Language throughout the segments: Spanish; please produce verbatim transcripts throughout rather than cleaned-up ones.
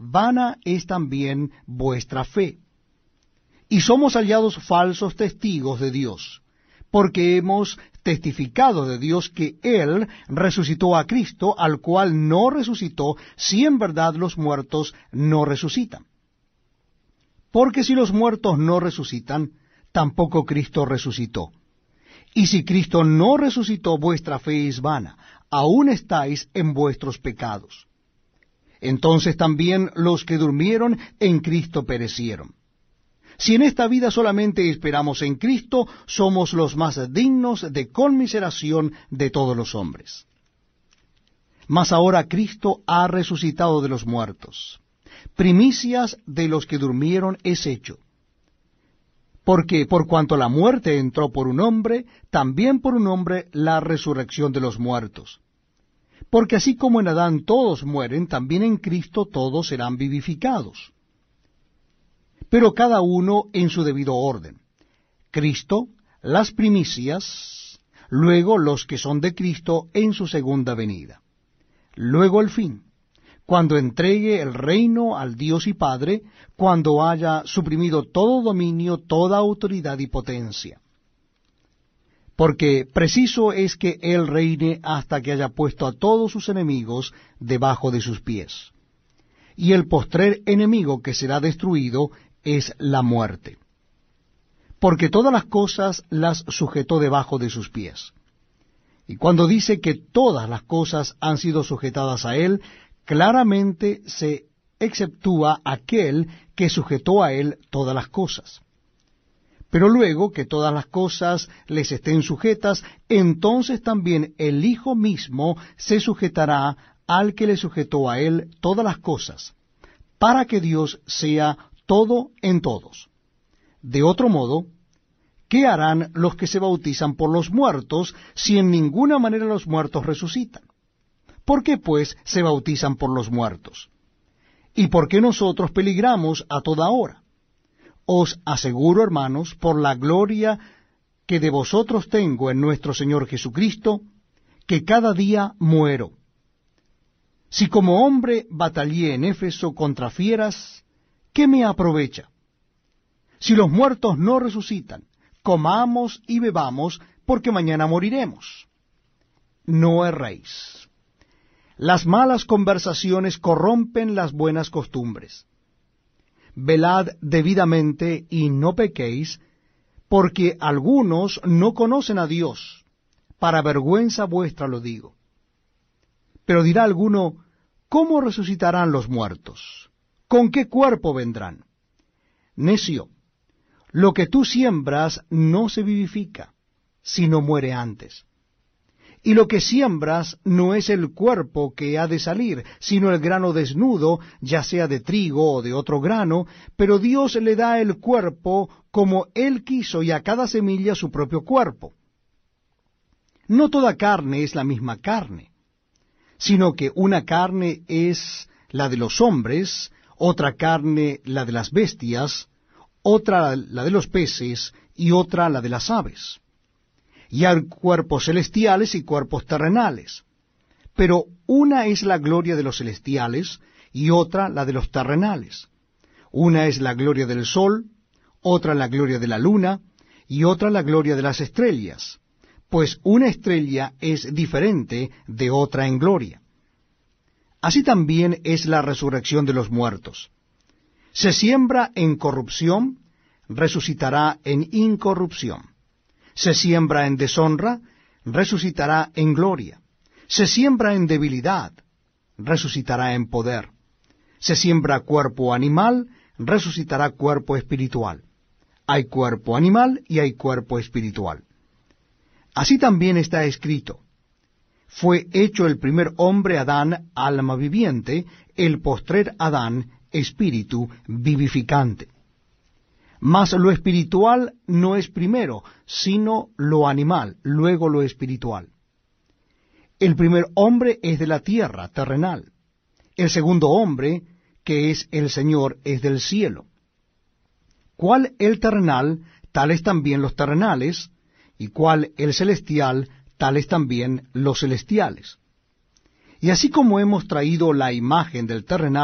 vana es también vuestra fe. Y somos hallados falsos testigos de Dios, porque hemos testificado de Dios que Él resucitó a Cristo, al cual no resucitó, si en verdad los muertos no resucitan. Porque si los muertos no resucitan, tampoco Cristo resucitó. Y si Cristo no resucitó, vuestra fe es vana, aún estáis en vuestros pecados. Entonces también los que durmieron en Cristo perecieron. Si en esta vida solamente esperamos en Cristo, somos los más dignos de conmiseración de todos los hombres. Mas ahora Cristo ha resucitado de los muertos. Primicias de los que durmieron es hecho. Porque por cuanto la muerte entró por un hombre, también por un hombre la resurrección de los muertos. Porque así como en Adán todos mueren, también en Cristo todos serán vivificados. Pero cada uno en su debido orden. Cristo, las primicias, luego los que son de Cristo en su segunda venida. Luego el fin, cuando entregue el reino al Dios y Padre, cuando haya suprimido todo dominio, toda autoridad y potencia. Porque preciso es que Él reine hasta que haya puesto a todos sus enemigos debajo de sus pies. Y el postrer enemigo que será destruido es la muerte. Porque todas las cosas las sujetó debajo de sus pies. Y cuando dice que todas las cosas han sido sujetadas a Él, claramente se exceptúa aquel que sujetó a Él todas las cosas. Pero luego que todas las cosas les estén sujetas, entonces también el Hijo mismo se sujetará al que le sujetó a Él todas las cosas, para que Dios sea todo en todos. De otro modo, ¿qué harán los que se bautizan por los muertos, si en ninguna manera los muertos resucitan? ¿Por qué, pues, se bautizan por los muertos? ¿Y por qué nosotros peligramos a toda hora? Os aseguro, hermanos, por la gloria que de vosotros tengo en nuestro Señor Jesucristo, que cada día muero. Si como hombre batallé en Éfeso contra fieras, ¿qué me aprovecha? Si los muertos no resucitan, comamos y bebamos, porque mañana moriremos. No erréis. Las malas conversaciones corrompen las buenas costumbres. Velad debidamente y no pequéis, porque algunos no conocen a Dios. Para vergüenza vuestra lo digo. Pero dirá alguno, ¿cómo resucitarán los muertos? ¿Con qué cuerpo vendrán? Necio, lo que tú siembras no se vivifica, sino muere antes. Y lo que siembras no es el cuerpo que ha de salir, sino el grano desnudo, ya sea de trigo o de otro grano, pero Dios le da el cuerpo como Él quiso, y a cada semilla su propio cuerpo. No toda carne es la misma carne, sino que una carne es la de los hombres, otra carne la de las bestias, otra la de los peces, y otra la de las aves. Y hay cuerpos celestiales y cuerpos terrenales. Pero una es la gloria de los celestiales y otra la de los terrenales. Una es la gloria del sol, otra la gloria de la luna y otra la gloria de las estrellas, pues una estrella es diferente de otra en gloria. Así también es la resurrección de los muertos. Se siembra en corrupción, resucitará en incorrupción. Se siembra en deshonra, resucitará en gloria. Se siembra en debilidad, resucitará en poder. Se siembra cuerpo animal, resucitará cuerpo espiritual. Hay cuerpo animal y hay cuerpo espiritual. Así también está escrito: fue hecho el primer hombre Adán alma viviente, el postrer Adán espíritu vivificante. Mas lo espiritual no es primero, sino lo animal, luego lo espiritual. El primer hombre es de la tierra, terrenal. El segundo hombre, que es el Señor, es del cielo. Cual el terrenal, tales también los terrenales, y cual el celestial, tales también los celestiales. Y así como hemos traído la imagen del terrenal,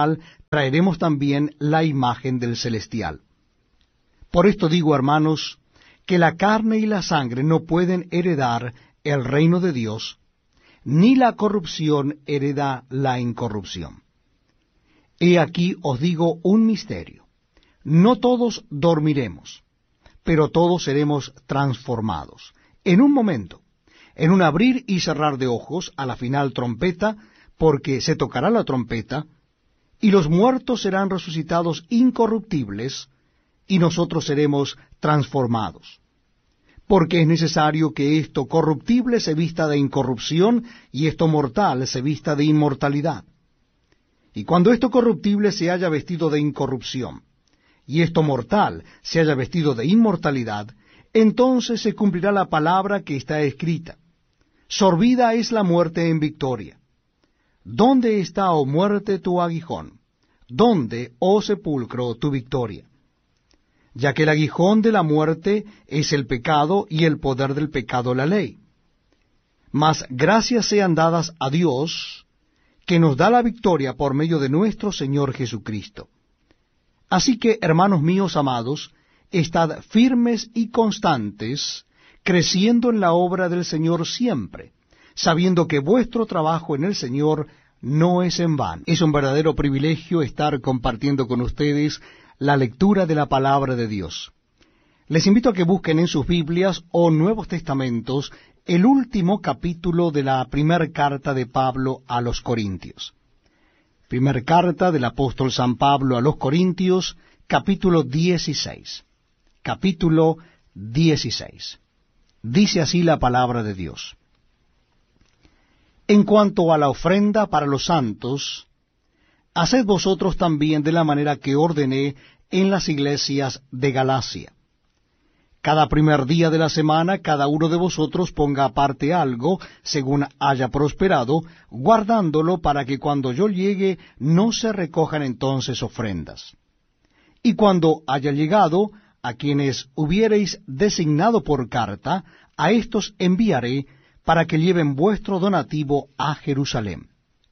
traeremos también la imagen del celestial. Por esto digo, hermanos, que la carne y la sangre no pueden heredar el reino de Dios, ni la corrupción hereda la incorrupción. He aquí os digo un misterio. No todos dormiremos, pero todos seremos transformados. En un momento, en un abrir y cerrar de ojos, a la final trompeta, porque se tocará la trompeta, y los muertos serán resucitados incorruptibles, y nosotros seremos transformados. Porque es necesario que esto corruptible se vista de incorrupción, y esto mortal se vista de inmortalidad. Y cuando esto corruptible se haya vestido de incorrupción, y esto mortal se haya vestido de inmortalidad, entonces se cumplirá la palabra que está escrita: sorbida es la muerte en victoria. ¿Dónde está, oh muerte, tu aguijón? ¿Dónde, oh sepulcro, tu victoria? Ya que el aguijón de la muerte es el pecado, y el poder del pecado la ley. Mas gracias sean dadas a Dios, que nos da la victoria por medio de nuestro Señor Jesucristo. Así que, hermanos míos amados, estad firmes y constantes, creciendo en la obra del Señor siempre, sabiendo que vuestro trabajo en el Señor no es en vano. Es un verdadero privilegio estar compartiendo con ustedes la lectura de la palabra de Dios. Les invito a que busquen en sus Biblias o Nuevos Testamentos el último capítulo de la primera carta de Pablo a los Corintios. Primer carta del apóstol San Pablo a los Corintios, capítulo dieciséis. Capítulo dieciséis. Dice así la palabra de Dios. En cuanto a la ofrenda para los santos, haced vosotros también de la manera que ordené en las iglesias de Galacia. Cada primer día de la semana, cada uno de vosotros ponga aparte algo, según haya prosperado, guardándolo para que cuando yo llegue no se recojan entonces ofrendas. Y cuando haya llegado, a quienes hubiereis designado por carta, a éstos enviaré para que lleven vuestro donativo a Jerusalén.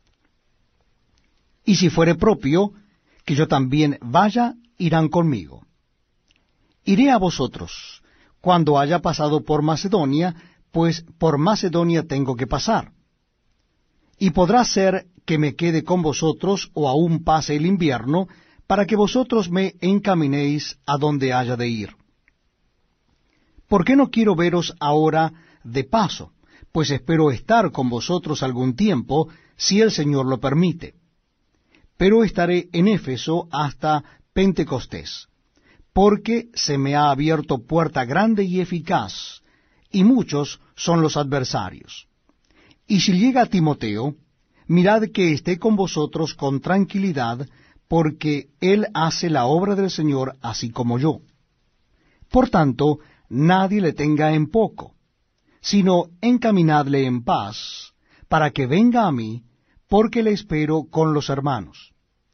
Y si fuere propio, que yo también vaya, irán conmigo. Iré a vosotros, cuando haya pasado por Macedonia, pues por Macedonia tengo que pasar. Y podrá ser que me quede con vosotros, o aún pase el invierno, para que vosotros me encaminéis a donde haya de ir. ¿Por qué no quiero veros ahora de paso? Pues espero estar con vosotros algún tiempo, si el Señor lo permite. Pero estaré en Éfeso hasta Pentecostés, porque se me ha abierto puerta grande y eficaz, y muchos son los adversarios. Y si llega Timoteo, mirad que esté con vosotros con tranquilidad, porque él hace la obra del Señor así como yo. Por tanto, nadie le tenga en poco, sino encaminadle en paz, para que venga a mí, porque le espero con los hermanos.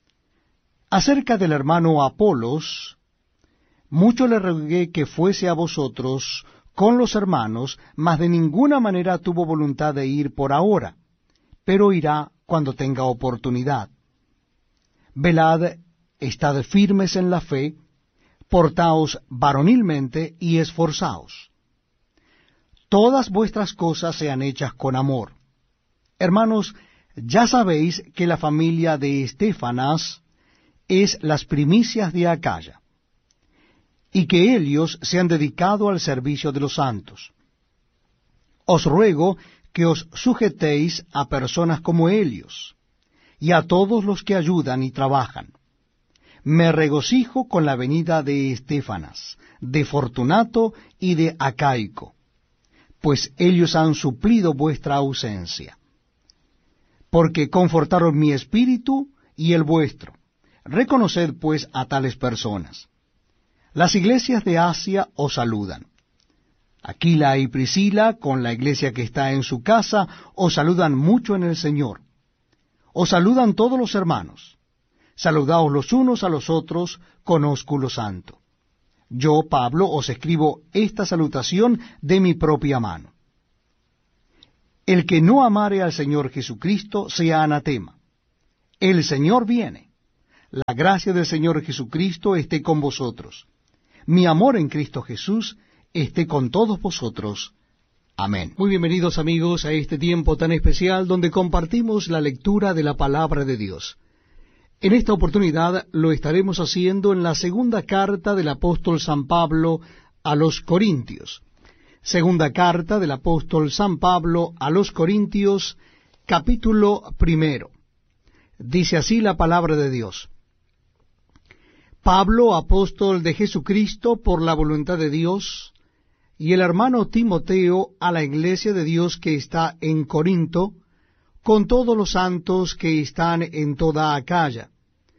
Acerca del hermano Apolos, mucho le rogué que fuese a vosotros con los hermanos, mas de ninguna manera tuvo voluntad de ir por ahora, pero irá cuando tenga oportunidad. Velad, estad firmes en la fe, portaos varonilmente y esforzaos. Todas vuestras cosas sean hechas con amor. Hermanos, ya sabéis que la familia de Estéfanas es las primicias de Acaya, y que ellos se han dedicado al servicio de los santos. Os ruego que os sujetéis a personas como ellos, y a todos los que ayudan y trabajan. Me regocijo con la venida de Estéfanas, de Fortunato y de Acaico, pues ellos han suplido vuestra ausencia. Porque confortaron mi espíritu y el vuestro. Reconoced pues a tales personas. Las iglesias de Asia os saludan. Aquila y Priscila, con la iglesia que está en su casa, os saludan mucho en el Señor. Os saludan todos los hermanos. Saludaos los unos a los otros con ósculo santo. Yo, Pablo, os escribo esta salutación de mi propia mano. El que no amare al Señor Jesucristo sea anatema. El Señor viene. La gracia del Señor Jesucristo esté con vosotros. Mi amor en Cristo Jesús esté con todos vosotros. Amén. Muy bienvenidos, amigos, a este tiempo tan especial donde compartimos la lectura de la palabra de Dios. En esta oportunidad lo estaremos haciendo en la segunda carta del apóstol San Pablo a los Corintios. Segunda carta del apóstol San Pablo a los Corintios, capítulo primero. Dice así la palabra de Dios. Pablo, apóstol de Jesucristo por la voluntad de Dios, y el hermano Timoteo a la iglesia de Dios que está en Corinto, con todos los santos que están en toda Acaya.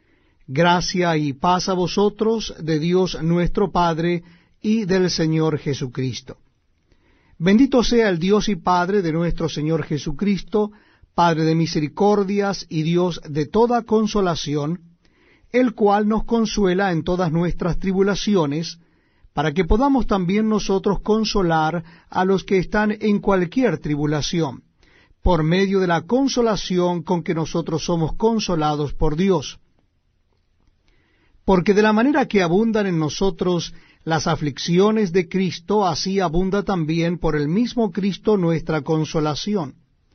Gracia y paz a vosotros de Dios nuestro Padre y del Señor Jesucristo. Bendito sea el Dios y Padre de nuestro Señor Jesucristo, Padre de misericordias y Dios de toda consolación, el cual nos consuela en todas nuestras tribulaciones, para que podamos también nosotros consolar a los que están en cualquier tribulación, por medio de la consolación con que nosotros somos consolados por Dios. Porque de la manera que abundan en nosotros las aflicciones de Cristo, así abunda también por el mismo Cristo nuestra consolación.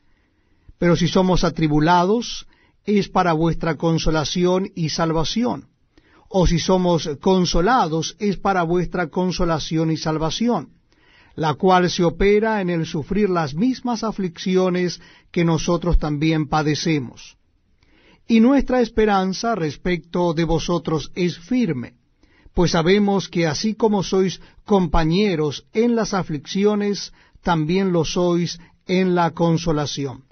Pero si somos atribulados, es para vuestra consolación y salvación. O si somos consolados, es para vuestra consolación y salvación, la cual se opera en el sufrir las mismas aflicciones que nosotros también padecemos. Y nuestra esperanza respecto de vosotros es firme, pues sabemos que así como sois compañeros en las aflicciones, también lo sois en la consolación.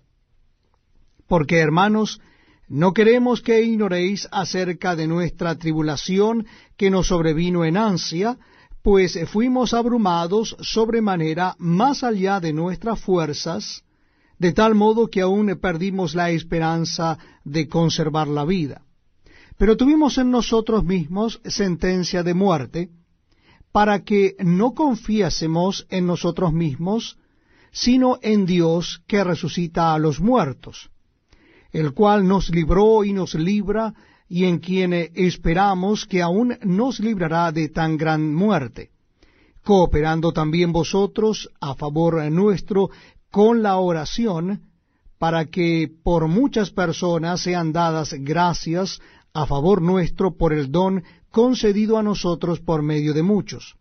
Porque, hermanos, no queremos que ignoréis acerca de nuestra tribulación que nos sobrevino en ansia, pues fuimos abrumados sobremanera más allá de nuestras fuerzas, de tal modo que aún perdimos la esperanza de conservar la vida. Pero tuvimos en nosotros mismos sentencia de muerte, para que no confiásemos en nosotros mismos, sino en Dios que resucita a los muertos, el cual nos libró y nos libra, y en quien esperamos que aún nos librará de tan gran muerte, cooperando también vosotros a favor nuestro con la oración, para que por muchas personas sean dadas gracias a favor nuestro por el don concedido a nosotros por medio de muchos.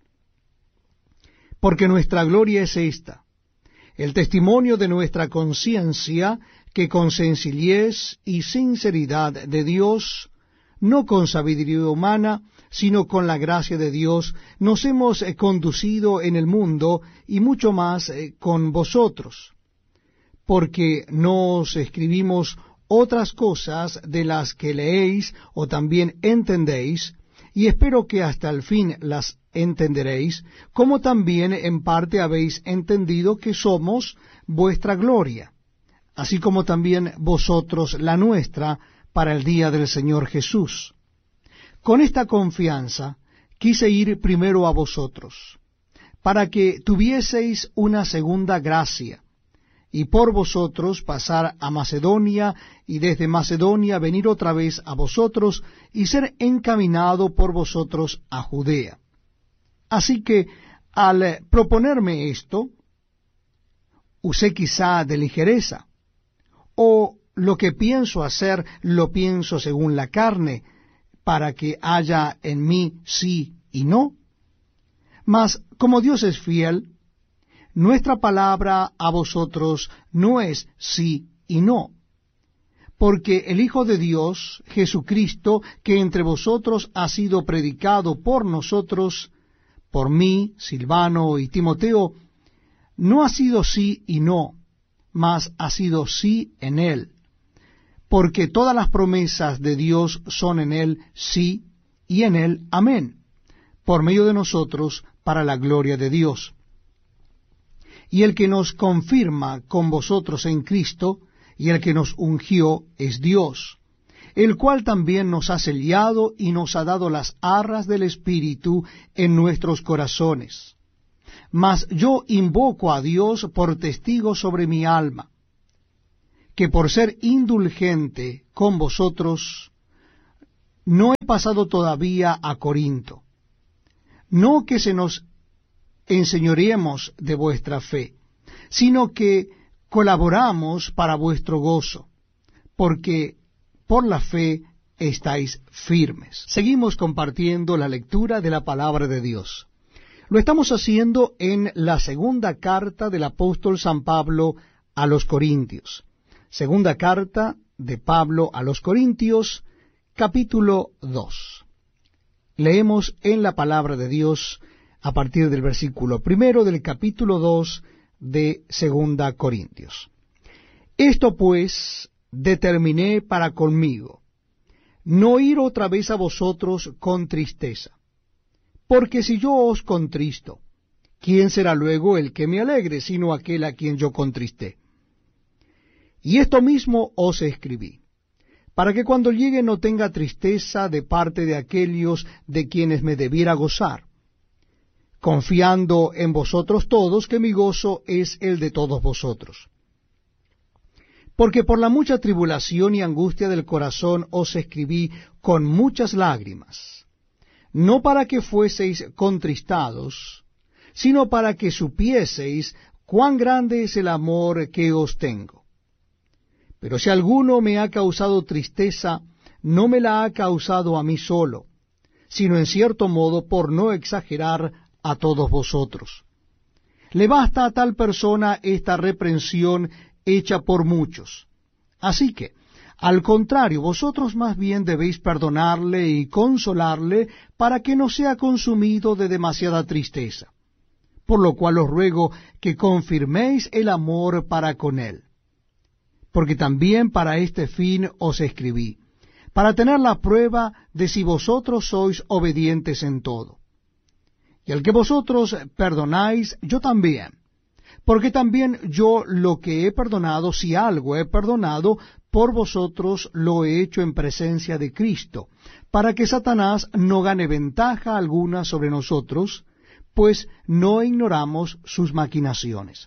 Porque nuestra gloria es esta, el testimonio de nuestra conciencia, que con sencillez y sinceridad de Dios, no con sabiduría humana, sino con la gracia de Dios, nos hemos eh, conducido en el mundo, y mucho más eh, con vosotros. Porque no os escribimos otras cosas de las que leéis o también entendéis, y espero que hasta el fin las entenderéis, como también en parte habéis entendido que somos vuestra gloria, así como también vosotros la nuestra, para el día del Señor Jesús. Con esta confianza quise ir primero a vosotros, para que tuvieseis una segunda gracia, y por vosotros pasar a Macedonia, y desde Macedonia venir otra vez a vosotros, y ser encaminado por vosotros a Judea. Así que, al proponerme esto, usé quizá de ligereza, o lo que pienso hacer lo pienso según la carne, para que haya en mí sí y no. Mas como Dios es fiel, nuestra palabra a vosotros no es sí y no, porque el Hijo de Dios, Jesucristo, que entre vosotros ha sido predicado por nosotros, por mí, Silvano y Timoteo, no ha sido sí y no, mas ha sido sí en él, porque todas las promesas de Dios son en él sí, y en él amén, por medio de nosotros, para la gloria de Dios. Y el que nos confirma con vosotros en Cristo, y el que nos ungió, es Dios, el cual también nos ha sellado y nos ha dado las arras del Espíritu en nuestros corazones. Mas yo invoco a Dios por testigo sobre mi alma, que por ser indulgente con vosotros, no he pasado todavía a Corinto, no que se nos enseñoreemos de vuestra fe, sino que colaboramos para vuestro gozo, porque por la fe estáis firmes. Seguimos compartiendo la lectura de la palabra de Dios. Lo estamos haciendo en la segunda carta del apóstol San Pablo a los Corintios. Segunda carta de Pablo a los Corintios, capítulo dos. Leemos en la palabra de Dios a partir del versículo primero del capítulo dos de Segunda Corintios. Esto pues determiné para conmigo, no ir otra vez a vosotros con tristeza. Porque si yo os contristo, ¿quién será luego el que me alegre, sino aquel a quien yo contristé? Y esto mismo os escribí, para que cuando llegue no tenga tristeza de parte de aquellos de quienes me debiera gozar, confiando en vosotros todos que mi gozo es el de todos vosotros. Porque por la mucha tribulación y angustia del corazón os escribí con muchas lágrimas, no para que fueseis contristados, sino para que supieseis cuán grande es el amor que os tengo. Pero si alguno me ha causado tristeza, no me la ha causado a mí solo, sino en cierto modo, por no exagerar, a todos vosotros. Le basta a tal persona esta reprensión hecha por muchos. Así que, al contrario, vosotros más bien debéis perdonarle y consolarle para que no sea consumido de demasiada tristeza. Por lo cual os ruego que confirméis el amor para con él. Porque también para este fin os escribí, para tener la prueba de si vosotros sois obedientes en todo. Y al que vosotros perdonáis, yo también. Porque también yo lo que he perdonado, si algo he perdonado, por vosotros lo he hecho en presencia de Cristo, para que Satanás no gane ventaja alguna sobre nosotros, pues no ignoramos sus maquinaciones.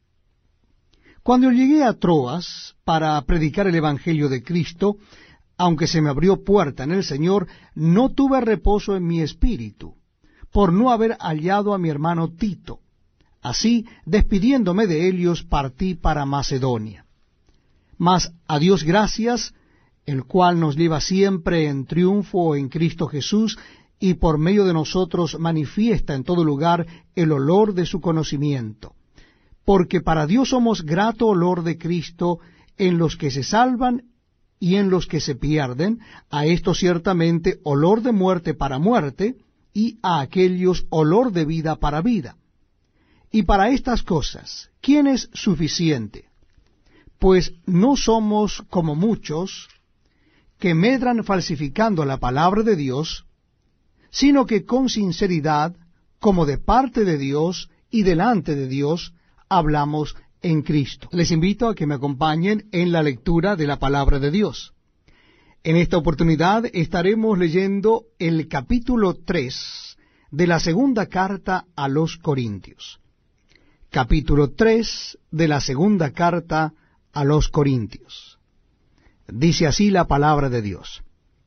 Cuando llegué a Troas para predicar el Evangelio de Cristo, aunque se me abrió puerta en el Señor, no tuve reposo en mi espíritu, por no haber hallado a mi hermano Tito. Así, despidiéndome de ellos, partí para Macedonia. Mas a Dios gracias, el cual nos lleva siempre en triunfo en Cristo Jesús, y por medio de nosotros manifiesta en todo lugar el olor de su conocimiento. Porque para Dios somos grato olor de Cristo en los que se salvan y en los que se pierden, a estos ciertamente olor de muerte para muerte, y a aquellos olor de vida para vida. Y para estas cosas, ¿quién es suficiente? Pues no somos como muchos que medran falsificando la palabra de Dios, sino que con sinceridad, como de parte de Dios y delante de Dios, hablamos en Cristo. Les invito a que me acompañen en la lectura de la palabra de Dios. En esta oportunidad estaremos leyendo el capítulo tres de la segunda carta a los Corintios. Capítulo tres de la segunda carta a los Corintios. Dice así la palabra de Dios.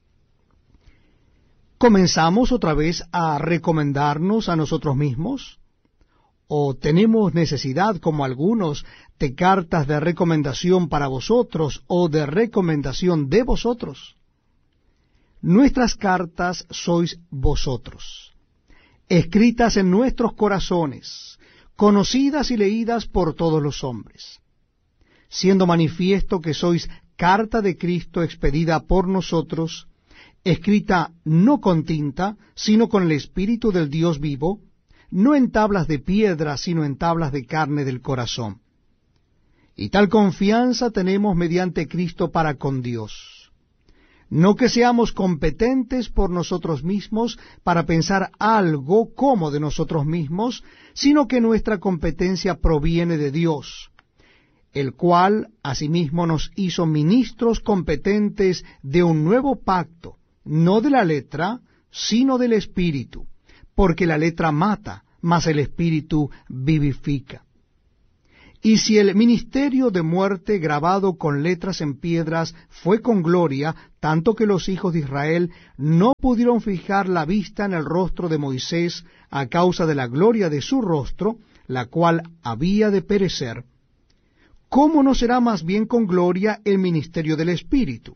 ¿Comenzamos otra vez a recomendarnos a nosotros mismos? ¿O tenemos necesidad, como algunos, de cartas de recomendación para vosotros o de recomendación de vosotros? Nuestras cartas sois vosotros, escritas en nuestros corazones, conocidas y leídas por todos los hombres, siendo manifiesto que sois carta de Cristo expedida por nosotros, escrita no con tinta, sino con el Espíritu del Dios vivo, no en tablas de piedra, sino en tablas de carne del corazón. Y tal confianza tenemos mediante Cristo para con Dios. No que seamos competentes por nosotros mismos para pensar algo como de nosotros mismos, sino que nuestra competencia proviene de Dios, el cual asimismo nos hizo ministros competentes de un nuevo pacto, no de la letra, sino del Espíritu, porque la letra mata, mas el Espíritu vivifica. Y si el ministerio de muerte grabado con letras en piedras fue con gloria, tanto que los hijos de Israel no pudieron fijar la vista en el rostro de Moisés a causa de la gloria de su rostro, la cual había de perecer, ¿cómo no será más bien con gloria el ministerio del Espíritu?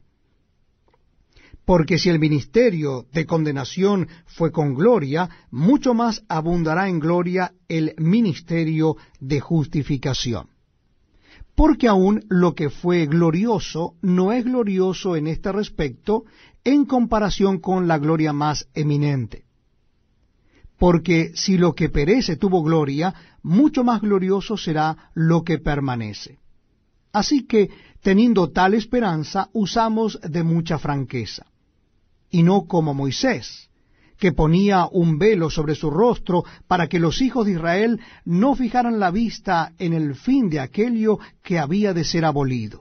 Porque si el ministerio de condenación fue con gloria, mucho más abundará en gloria el ministerio de justificación. Porque aún lo que fue glorioso no es glorioso en este respecto en comparación con la gloria más eminente. Porque si lo que perece tuvo gloria, mucho más glorioso será lo que permanece. Así que, teniendo tal esperanza, usamos de mucha franqueza. Y no como Moisés, que ponía un velo sobre su rostro para que los hijos de Israel no fijaran la vista en el fin de aquello que había de ser abolido.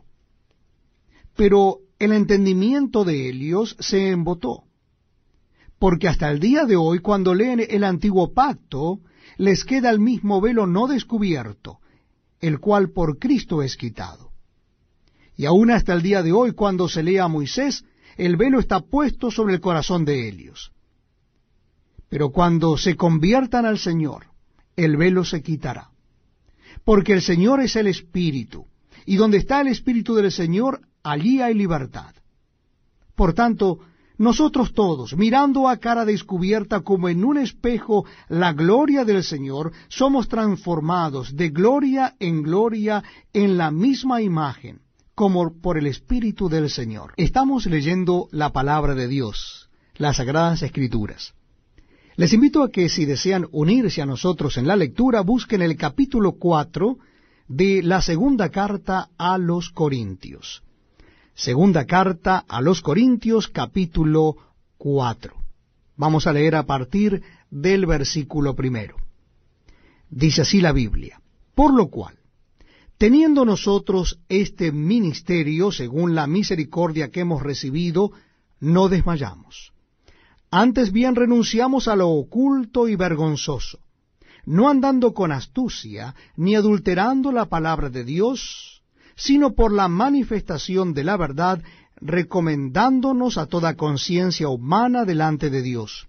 Pero el entendimiento de ellos se embotó, porque hasta el día de hoy, cuando leen el antiguo pacto, les queda el mismo velo no descubierto, el cual por Cristo es quitado. Y aún hasta el día de hoy, cuando se lee a Moisés, el velo está puesto sobre el corazón de ellos. Pero cuando se conviertan al Señor, el velo se quitará. Porque el Señor es el Espíritu, y donde está el Espíritu del Señor, allí hay libertad. Por tanto, nosotros todos, mirando a cara descubierta como en un espejo la gloria del Señor, somos transformados de gloria en gloria en la misma imagen, como por el Espíritu del Señor. Estamos leyendo la palabra de Dios, las Sagradas Escrituras. Les invito a que, si desean unirse a nosotros en la lectura, busquen el capítulo cuatro de la segunda carta a los Corintios. Segunda carta a los Corintios, capítulo cuatro. Vamos a leer a partir del versículo primero. Dice así la Biblia: Por lo cual, teniendo nosotros este ministerio, según la misericordia que hemos recibido, no desmayamos. Antes bien renunciamos a lo oculto y vergonzoso, no andando con astucia, ni adulterando la palabra de Dios, sino por la manifestación de la verdad, recomendándonos a toda conciencia humana delante de Dios.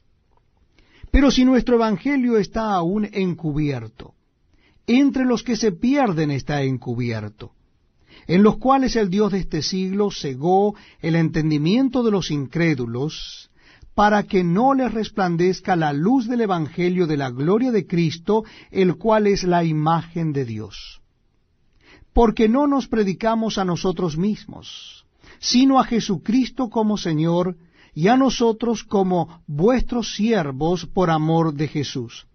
Pero si nuestro evangelio está aún encubierto, entre los que se pierden está encubierto, en los cuales el Dios de este siglo cegó el entendimiento de los incrédulos, para que no les resplandezca la luz del evangelio de la gloria de Cristo, el cual es la imagen de Dios. Porque no nos predicamos a nosotros mismos, sino a Jesucristo como Señor, y a nosotros como vuestros siervos por amor de Jesús.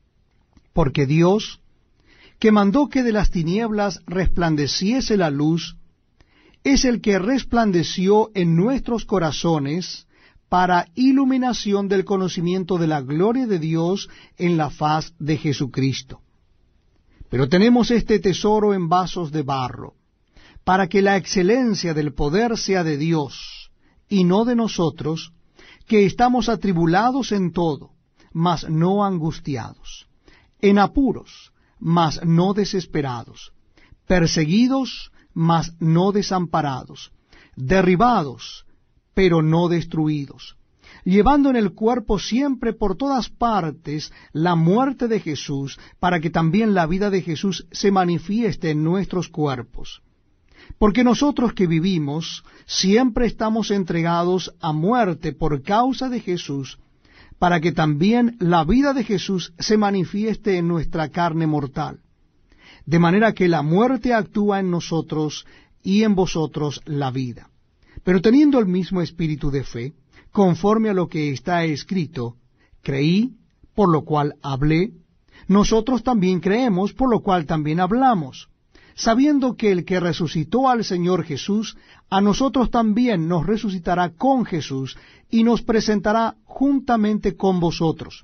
Porque Dios, que mandó que de las tinieblas resplandeciese la luz, es el que resplandeció en nuestros corazones para iluminación del conocimiento de la gloria de Dios en la faz de Jesucristo. Pero tenemos este tesoro en vasos de barro, para que la excelencia del poder sea de Dios, y no de nosotros, que estamos atribulados en todo, mas no angustiados, en apuros, mas no desesperados, perseguidos, mas no desamparados, derribados, pero no destruidos, llevando en el cuerpo siempre por todas partes la muerte de Jesús, para que también la vida de Jesús se manifieste en nuestros cuerpos. Porque nosotros que vivimos siempre estamos entregados a muerte por causa de Jesús, para que también la vida de Jesús se manifieste en nuestra carne mortal. De manera que la muerte actúa en nosotros y en vosotros la vida. Pero teniendo el mismo espíritu de fe, conforme a lo que está escrito, creí, por lo cual hablé, nosotros también creemos, por lo cual también hablamos, sabiendo que el que resucitó al Señor Jesús, a nosotros también nos resucitará con Jesús, y nos presentará juntamente con vosotros.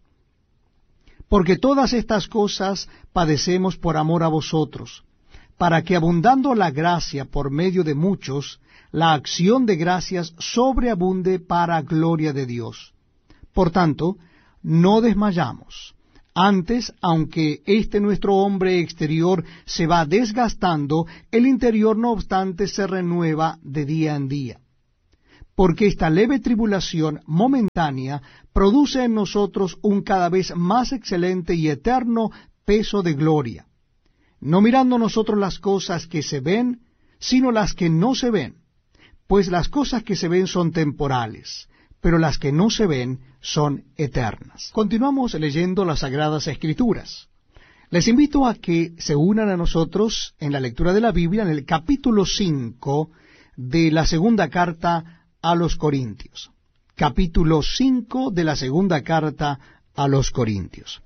Porque todas estas cosas padecemos por amor a vosotros, para que abundando la gracia por medio de muchos, la acción de gracias sobreabunde para gloria de Dios. Por tanto, no desmayamos. Antes, aunque este nuestro hombre exterior se va desgastando, el interior no obstante se renueva de día en día. Porque esta leve tribulación momentánea produce en nosotros un cada vez más excelente y eterno peso de gloria, no mirando nosotros las cosas que se ven, sino las que no se ven, pues las cosas que se ven son temporales, pero las que no se ven son eternas. Continuamos leyendo las Sagradas Escrituras. Les invito a que se unan a nosotros en la lectura de la Biblia en el capítulo cinco de la segunda carta a los Corintios. Capítulo cinco de la segunda carta a los Corintios.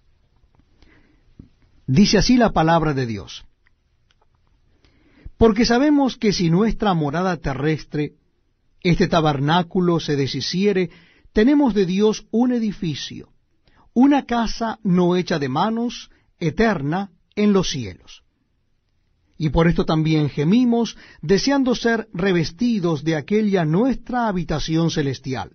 Dice así la palabra de Dios: Porque sabemos que si nuestra morada terrestre, este tabernáculo, se deshiciere, tenemos de Dios un edificio, una casa no hecha de manos, eterna en los cielos. Y por esto también gemimos, deseando ser revestidos de aquella nuestra habitación celestial.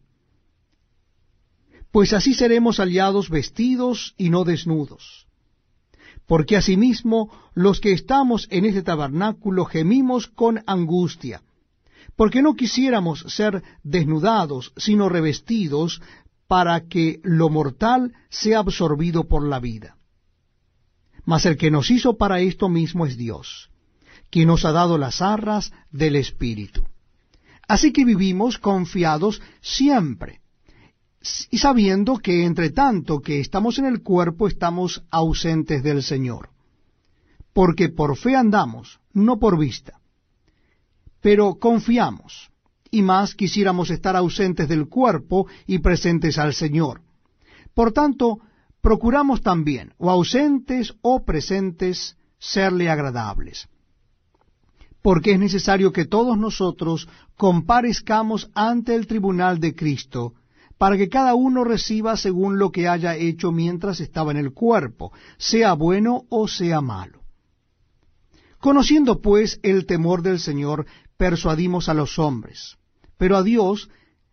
Pues así seremos hallados vestidos y no desnudos. Porque asimismo los que estamos en este tabernáculo gemimos con angustia, porque no quisiéramos ser desnudados, sino revestidos, para que lo mortal sea absorbido por la vida. Mas el que nos hizo para esto mismo es Dios, quien nos ha dado las arras del Espíritu. Así que vivimos confiados siempre, y sabiendo que entre tanto que estamos en el cuerpo, estamos ausentes del Señor. Porque por fe andamos, no por vista. Pero confiamos, y más quisiéramos estar ausentes del cuerpo y presentes al Señor. Por tanto, procuramos también, o ausentes o presentes, serle agradables. Porque es necesario que todos nosotros comparezcamos ante el tribunal de Cristo, para que cada uno reciba según lo que haya hecho mientras estaba en el cuerpo, sea bueno o sea malo. Conociendo pues el temor del Señor, persuadimos a los hombres, pero a Dios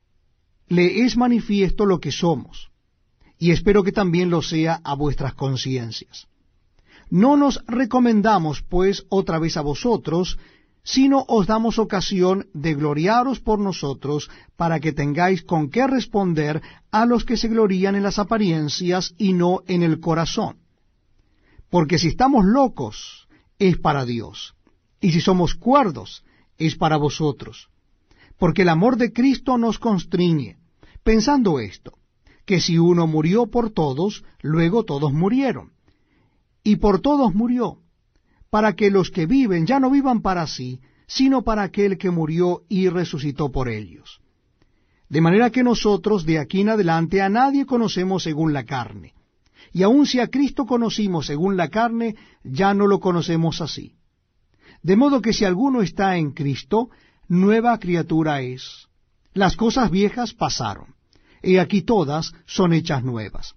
le es manifiesto lo que somos, y espero que también lo sea a vuestras conciencias. No nos recomendamos pues otra vez a vosotros, sino os damos ocasión de gloriaros por nosotros, para que tengáis con qué responder a los que se glorían en las apariencias y no en el corazón. Porque si estamos locos, es para Dios, y si somos cuerdos, es para vosotros. Porque el amor de Cristo nos constriñe, pensando esto, que si uno murió por todos, luego todos murieron. Y por todos murió, para que los que viven ya no vivan para sí, sino para aquel que murió y resucitó por ellos. De manera que nosotros de aquí en adelante a nadie conocemos según la carne. Y aun si a Cristo conocimos según la carne, ya no lo conocemos así. De modo que si alguno está en Cristo, nueva criatura es. Las cosas viejas pasaron, y aquí todas son hechas nuevas.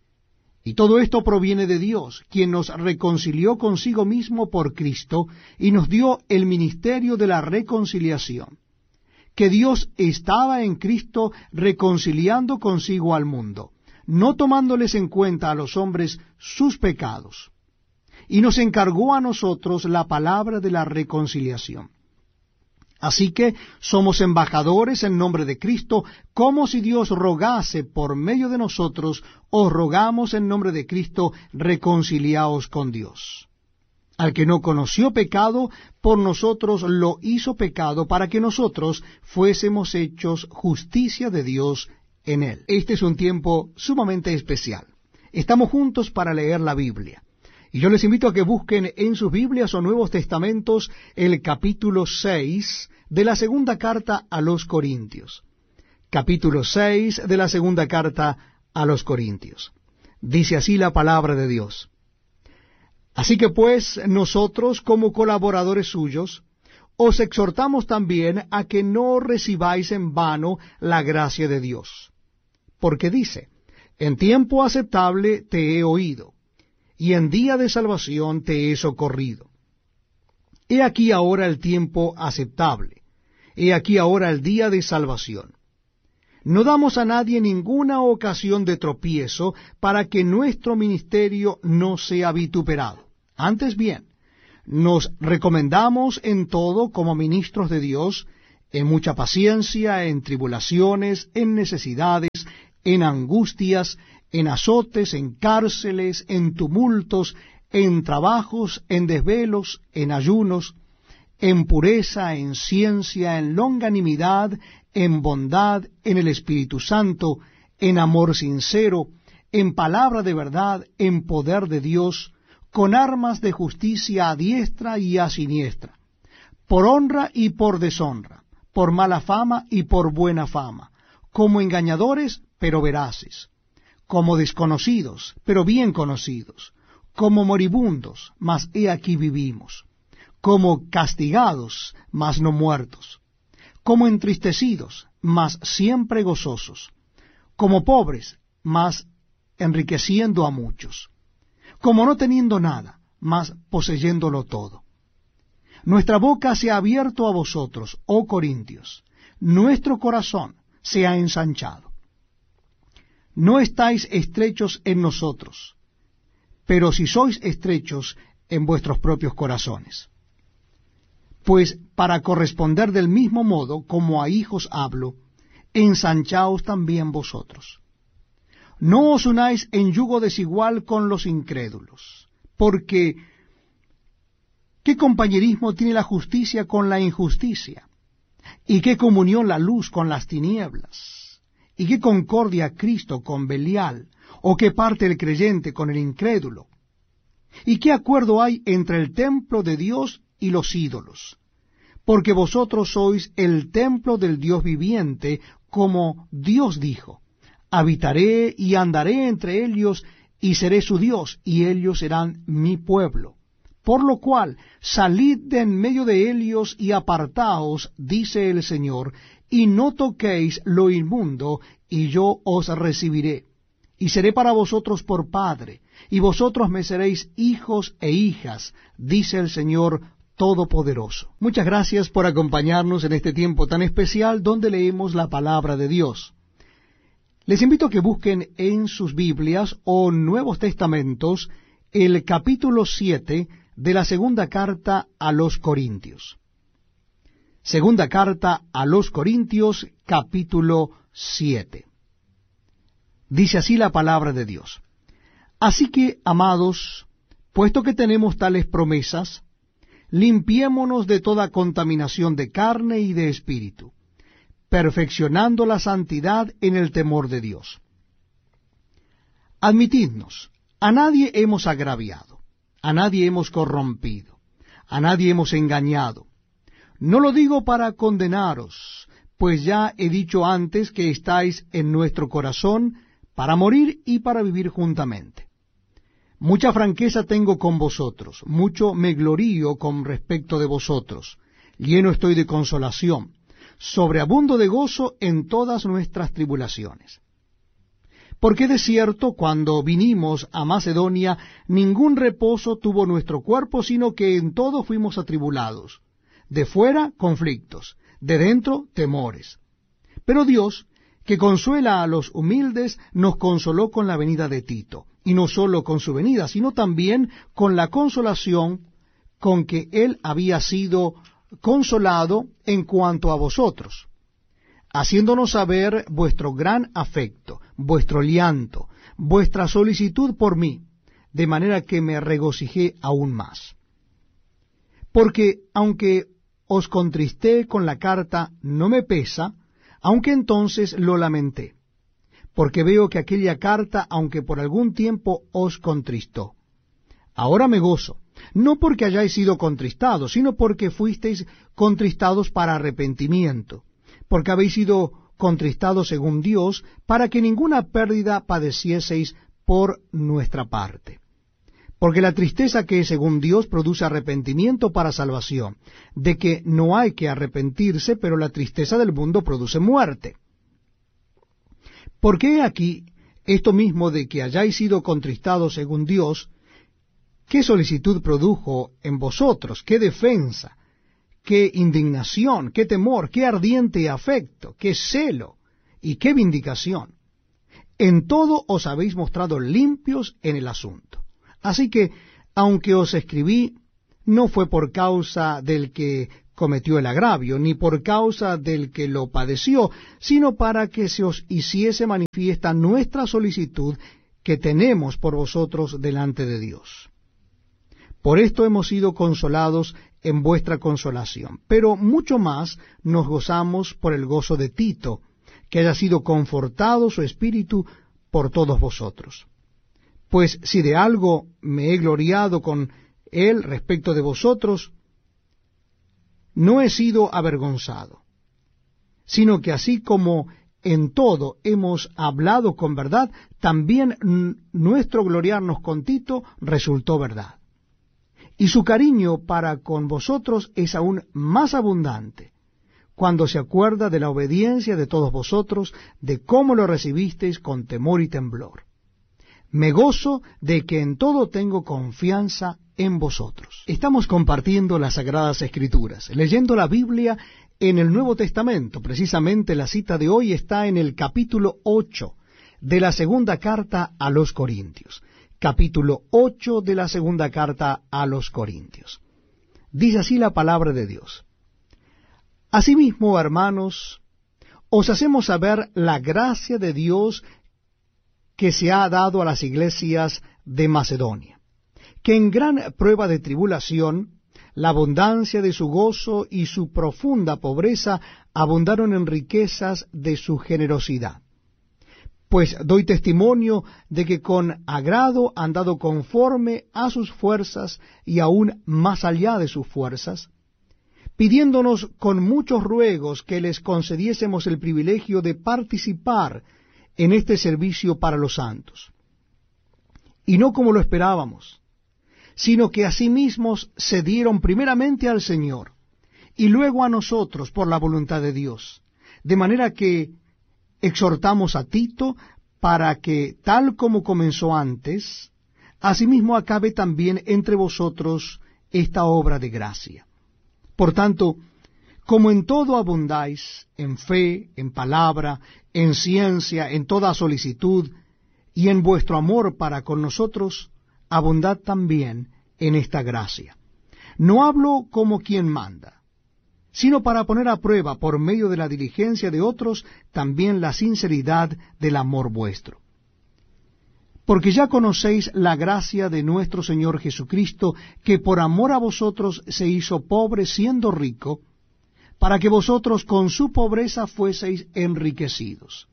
Y todo esto proviene de Dios, quien nos reconcilió consigo mismo por Cristo, y nos dio el ministerio de la reconciliación. Que Dios estaba en Cristo reconciliando consigo al mundo, no tomándoles en cuenta a los hombres sus pecados, y nos encargó a nosotros la palabra de la reconciliación. Así que somos embajadores en nombre de Cristo, como si Dios rogase por medio de nosotros, os rogamos en nombre de Cristo, reconciliaos con Dios. Al que no conoció pecado, por nosotros lo hizo pecado, para que nosotros fuésemos hechos justicia de Dios en él. Este es un tiempo sumamente especial. Estamos juntos para leer la Biblia. Y yo les invito a que busquen en sus Biblias o Nuevos Testamentos el capítulo seis de la segunda carta a los Corintios. Capítulo seis de la segunda carta a los Corintios. Dice así la palabra de Dios. Así que pues nosotros, como colaboradores suyos, os exhortamos también a que no recibáis en vano la gracia de Dios. Porque dice, en tiempo aceptable te he oído, y en día de salvación te he socorrido. He aquí ahora el tiempo aceptable, he aquí ahora el día de salvación. No damos a nadie ninguna ocasión de tropiezo para que nuestro ministerio no sea vituperado. Antes bien, nos recomendamos en todo como ministros de Dios, en mucha paciencia, en tribulaciones, en necesidades, en angustias, en azotes, en cárceles, en tumultos, en trabajos, en desvelos, en ayunos, en pureza, en ciencia, en longanimidad, en bondad, en el Espíritu Santo, en amor sincero, en palabra de verdad, en poder de Dios, con armas de justicia a diestra y a siniestra, por honra y por deshonra, por mala fama y por buena fama, como engañadores, pero veraces, como desconocidos, pero bien conocidos, como moribundos, mas he aquí vivimos, como castigados, mas no muertos, como entristecidos, mas siempre gozosos, como pobres, mas enriqueciendo a muchos, como no teniendo nada, mas poseyéndolo todo. Nuestra boca se ha abierto a vosotros, oh Corintios, nuestro corazón se ha ensanchado. No estáis estrechos en nosotros, pero si sois estrechos en vuestros propios corazones. Pues para corresponder del mismo modo como a hijos hablo, ensanchaos también vosotros. No os unáis en yugo desigual con los incrédulos, porque ¿qué compañerismo tiene la justicia con la injusticia? ¿Y qué comunión la luz con las tinieblas? ¿Y qué concordia Cristo con Belial? ¿O qué parte el creyente con el incrédulo? ¿Y qué acuerdo hay entre el templo de Dios y los ídolos? Porque vosotros sois el templo del Dios viviente, como Dios dijo, habitaré y andaré entre ellos, y seré su Dios, y ellos serán mi pueblo. Por lo cual, salid de en medio de ellos y apartaos, dice el Señor, y no toquéis lo inmundo, y yo os recibiré. Y seré para vosotros por Padre, y vosotros me seréis hijos e hijas, dice el Señor Todopoderoso. Muchas gracias por acompañarnos en este tiempo tan especial donde leemos la palabra de Dios. Les invito a que busquen en sus Biblias o Nuevos Testamentos el capítulo siete de la segunda carta a los Corintios. Segunda carta a los Corintios, capítulo siete. Dice así la palabra de Dios. Así que, amados, puesto que tenemos tales promesas, limpiémonos de toda contaminación de carne y de espíritu, perfeccionando la santidad en el temor de Dios. Admitidnos, a nadie hemos agraviado, a nadie hemos corrompido, a nadie hemos engañado. No lo digo para condenaros, pues ya he dicho antes que estáis en nuestro corazón para morir y para vivir juntamente. Mucha franqueza tengo con vosotros, mucho me glorío con respecto de vosotros, lleno estoy de consolación, sobreabundo de gozo en todas nuestras tribulaciones. Porque de cierto, cuando vinimos a Macedonia, ningún reposo tuvo nuestro cuerpo, sino que en todo fuimos atribulados. De fuera, conflictos, de dentro, temores. Pero Dios, que consuela a los humildes, nos consoló con la venida de Tito, y no sólo con su venida, sino también con la consolación con que él había sido consolado en cuanto a vosotros, haciéndonos saber vuestro gran afecto, vuestro llanto, vuestra solicitud por mí, de manera que me regocijé aún más. Porque aunque os contristé con la carta, no me pesa, aunque entonces lo lamenté, porque veo que aquella carta, aunque por algún tiempo os contristó, ahora me gozo, no porque hayáis sido contristados, sino porque fuisteis contristados para arrepentimiento, porque habéis sido contristados según Dios, para que ninguna pérdida padecieseis por nuestra parte. Porque la tristeza que es según Dios produce arrepentimiento para salvación, de que no hay que arrepentirse, pero la tristeza del mundo produce muerte. Porque he aquí esto mismo de que hayáis sido contristados según Dios, ¿qué solicitud produjo en vosotros? ¿Qué defensa? ¿Qué indignación? ¿Qué temor? ¿Qué ardiente afecto? ¿Qué celo? Y qué vindicación. En todo os habéis mostrado limpios en el asunto. Así que, aunque os escribí, no fue por causa del que cometió el agravio, ni por causa del que lo padeció, sino para que se os hiciese manifiesta nuestra solicitud que tenemos por vosotros delante de Dios. Por esto hemos sido consolados en vuestra consolación, pero mucho más nos gozamos por el gozo de Tito, que haya sido confortado su espíritu por todos vosotros. Pues si de algo me he gloriado con él respecto de vosotros, no he sido avergonzado, sino que así como en todo hemos hablado con verdad, también nuestro gloriarnos con Tito resultó verdad. Y su cariño para con vosotros es aún más abundante, cuando se acuerda de la obediencia de todos vosotros, de cómo lo recibisteis con temor y temblor. Me gozo de que en todo tengo confianza en vosotros. Estamos compartiendo las Sagradas Escrituras, leyendo la Biblia en el Nuevo Testamento. Precisamente la cita de hoy está en el capítulo ocho de la segunda carta a los Corintios. Capítulo ocho de la segunda carta a los Corintios. Dice así la palabra de Dios. Asimismo, hermanos, os hacemos saber la gracia de Dios que se ha dado a las iglesias de Macedonia, que en gran prueba de tribulación, la abundancia de su gozo y su profunda pobreza abundaron en riquezas de su generosidad. Pues doy testimonio de que con agrado han dado conforme a sus fuerzas y aún más allá de sus fuerzas, pidiéndonos con muchos ruegos que les concediésemos el privilegio de participar en este servicio para los santos. Y no como lo esperábamos, sino que asimismo se dieron primeramente al Señor, y luego a nosotros por la voluntad de Dios, de manera que exhortamos a Tito para que, tal como comenzó antes, asimismo acabe también entre vosotros esta obra de gracia. Por tanto, como en todo abundáis, en fe, en palabra, en ciencia, en toda solicitud, y en vuestro amor para con nosotros, abundad también en esta gracia. No hablo como quien manda, sino para poner a prueba por medio de la diligencia de otros también la sinceridad del amor vuestro. Porque ya conocéis la gracia de nuestro Señor Jesucristo, que por amor a vosotros se hizo pobre siendo rico, para que vosotros con su pobreza fueseis enriquecidos.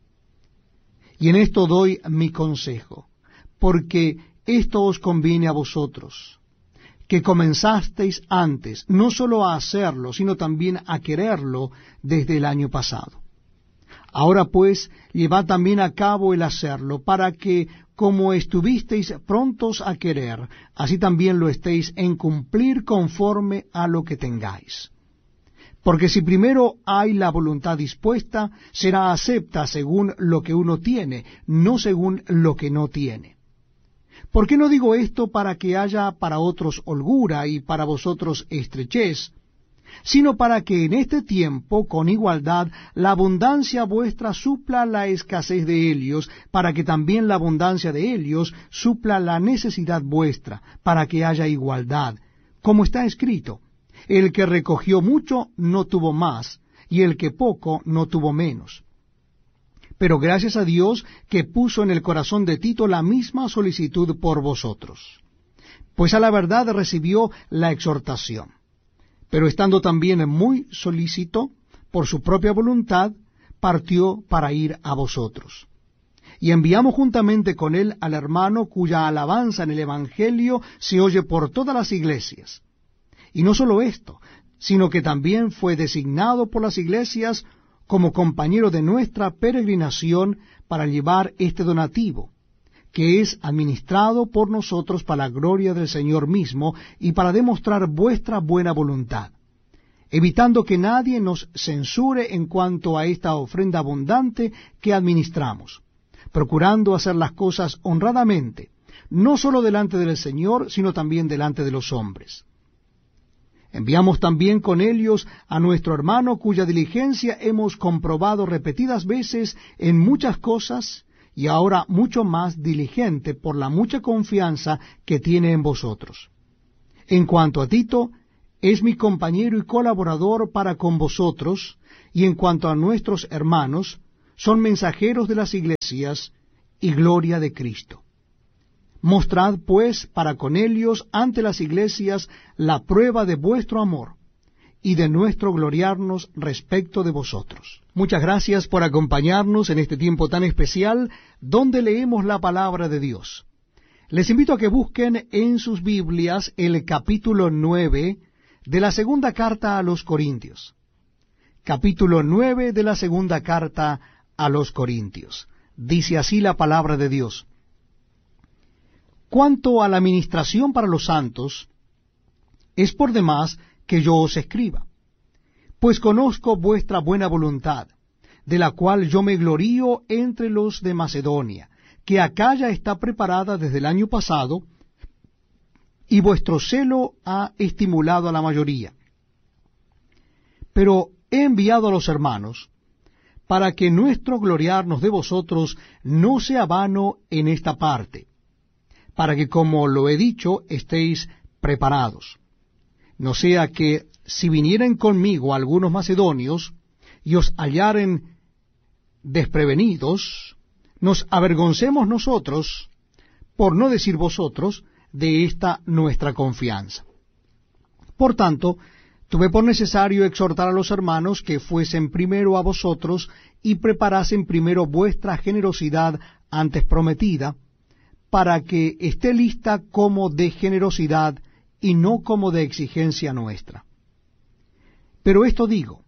Y en esto doy mi consejo, porque esto os conviene a vosotros, que comenzasteis antes, no sólo a hacerlo, sino también a quererlo desde el año pasado. Ahora pues, llevad también a cabo el hacerlo, para que, como estuvisteis prontos a querer, así también lo estéis en cumplir conforme a lo que tengáis. Porque si primero hay la voluntad dispuesta, será acepta según lo que uno tiene, no según lo que no tiene. ¿Por qué no digo esto para que haya para otros holgura y para vosotros estrechez, sino para que en este tiempo, con igualdad, la abundancia vuestra supla la escasez de ellos, para que también la abundancia de ellos supla la necesidad vuestra, para que haya igualdad, como está escrito, el que recogió mucho no tuvo más, y el que poco no tuvo menos. Pero gracias a Dios que puso en el corazón de Tito la misma solicitud por vosotros, pues a la verdad recibió la exhortación. Pero estando también muy solícito, por su propia voluntad, partió para ir a vosotros. Y enviamos juntamente con él al hermano cuya alabanza en el Evangelio se oye por todas las iglesias. Y no solo esto, sino que también fue designado por las iglesias como compañero de nuestra peregrinación para llevar este donativo, que es administrado por nosotros para la gloria del Señor mismo y para demostrar vuestra buena voluntad, evitando que nadie nos censure en cuanto a esta ofrenda abundante que administramos, procurando hacer las cosas honradamente, no solo delante del Señor, sino también delante de los hombres. Enviamos también con ellos a nuestro hermano, cuya diligencia hemos comprobado repetidas veces en muchas cosas, y ahora mucho más diligente por la mucha confianza que tiene en vosotros. En cuanto a Tito, es mi compañero y colaborador para con vosotros, y en cuanto a nuestros hermanos, son mensajeros de las iglesias y gloria de Cristo. Mostrad, pues, para con ellos ante las iglesias la prueba de vuestro amor y de nuestro gloriarnos respecto de vosotros. Muchas gracias por acompañarnos en este tiempo tan especial donde leemos la palabra de Dios. Les invito a que busquen en sus Biblias el capítulo nueve de la segunda carta a los Corintios. Capítulo nueve de la segunda carta a los Corintios. Dice así la palabra de Dios. Cuanto a la ministración para los santos, es por demás que yo os escriba, pues conozco vuestra buena voluntad, de la cual yo me glorío entre los de Macedonia, que Acaya está preparada desde el año pasado, y vuestro celo ha estimulado a la mayoría. Pero he enviado a los hermanos, para que nuestro gloriarnos de vosotros no sea vano en esta parte, para que, como lo he dicho, estéis preparados. No sea que, si vinieren conmigo algunos macedonios, y os hallaren desprevenidos, nos avergoncemos nosotros, por no decir vosotros, de esta nuestra confianza. Por tanto, tuve por necesario exhortar a los hermanos que fuesen primero a vosotros, y preparasen primero vuestra generosidad antes prometida, para que esté lista como de generosidad y no como de exigencia nuestra. Pero esto digo,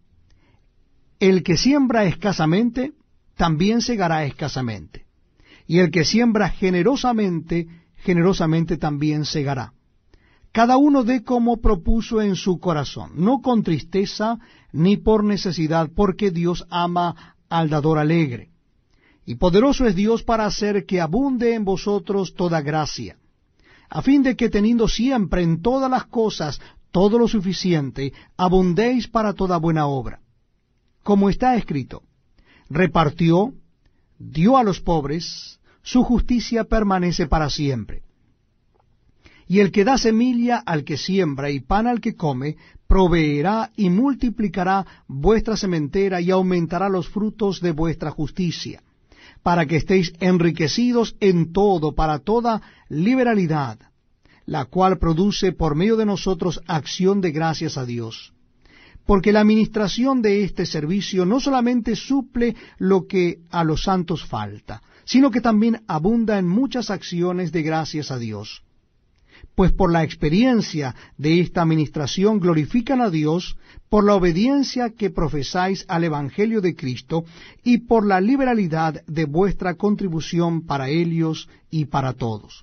el que siembra escasamente, también segará escasamente, y el que siembra generosamente, generosamente también segará. Cada uno dé como propuso en su corazón, no con tristeza ni por necesidad, porque Dios ama al dador alegre. Y poderoso es Dios para hacer que abunde en vosotros toda gracia, a fin de que teniendo siempre en todas las cosas todo lo suficiente, abundéis para toda buena obra. Como está escrito, repartió, dio a los pobres, su justicia permanece para siempre. Y el que da semilla al que siembra y pan al que come, proveerá y multiplicará vuestra sementera y aumentará los frutos de vuestra justicia, para que estéis enriquecidos en todo, para toda liberalidad, la cual produce por medio de nosotros acción de gracias a Dios. Porque la administración de este servicio no solamente suple lo que a los santos falta, sino que también abunda en muchas acciones de gracias a Dios. Pues por la experiencia de esta administración glorifican a Dios por la obediencia que profesáis al Evangelio de Cristo y por la liberalidad de vuestra contribución para ellos y para todos.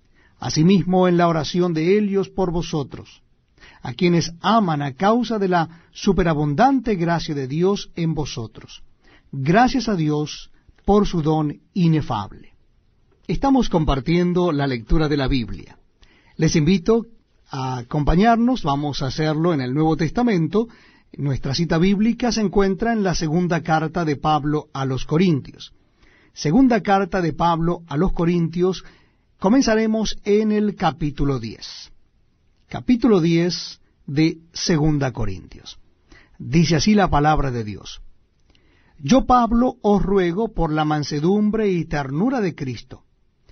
Asimismo en la oración de ellos por vosotros, a quienes aman a causa de la superabundante gracia de Dios en vosotros. Gracias a Dios por su don inefable. Estamos compartiendo la lectura de la Biblia. Les invito a acompañarnos, vamos a hacerlo en el Nuevo Testamento. Nuestra cita bíblica se encuentra en la segunda carta de Pablo a los Corintios. Segunda carta de Pablo a los Corintios, comenzaremos en el capítulo diez. Capítulo diez de Segunda Corintios. Dice así la palabra de Dios. Yo, Pablo, os ruego por la mansedumbre y ternura de Cristo,